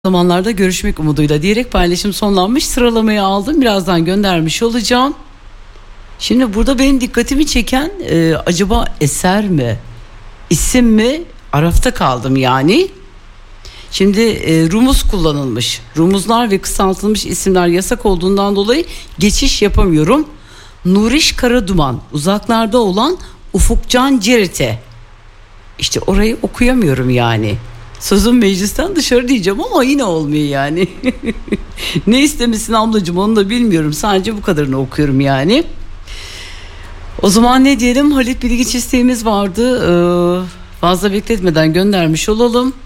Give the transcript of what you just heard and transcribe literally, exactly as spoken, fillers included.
zamanlarda görüşmek umuduyla diyerek paylaşım sonlanmış. Sıralamayı aldım, birazdan göndermiş olacağım. Şimdi burada benim dikkatimi çeken e, acaba eser mi, isim mi, arafta kaldım yani. Şimdi e, rumuz kullanılmış. Rumuzlar ve kısaltılmış isimler yasak olduğundan dolayı geçiş yapamıyorum. Nuriş Karaduman, uzaklarda olan Ufukcan Cerite. İşte orayı okuyamıyorum yani. Sözüm meclisten dışarı diyeceğim ama yine olmuyor yani. Ne istemişsin ablacığım onu da bilmiyorum. Sadece bu kadarını okuyorum yani. O zaman ne diyelim, Halit Bilgiç isteğimiz vardı. Ee, fazla bekletmeden göndermiş olalım.